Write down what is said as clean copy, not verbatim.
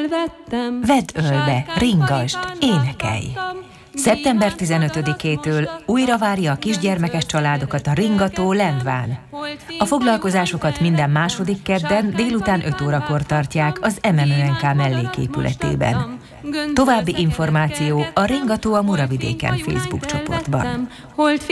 Vedd ölbe, ringasd, énekelj! Szeptember 15-től újra várja a kisgyermekes családokat a Ringató Lendván. A foglalkozásokat minden második kedden délután 5 órakor tartják az MMÖNK melléképületében. További információ a Ringató a Muravidéken Facebook csoportban.